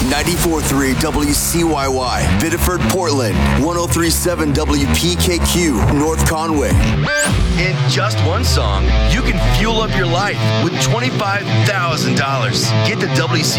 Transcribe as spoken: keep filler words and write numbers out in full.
ninety-four point three W C Y Y, Biddeford, Portland, one oh three point seven W P K Q, North Conway. In just one song, you can fuel up your life with twenty-five thousand dollars. Get the W C